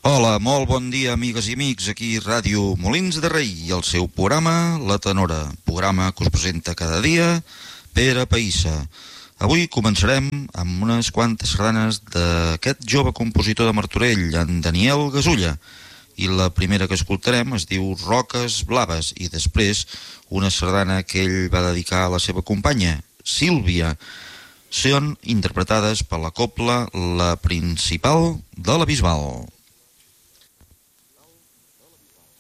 Hola, molt bon dia, amigues i amics. Aquí Ràdio Molins de Rei i el seu programa La Tenora, programa que us presenta cada dia Pere Païssa. Avui començarem amb unes quantes sardanes d'aquest jove compositor de Martorell, en Daniel Gasulla. I la primera que escoltarem es diu Roques Blaves i després una sardana que ell va dedicar a la seva companya, Sílvia. Són interpretades per la cobla La Principal de la Bisbal.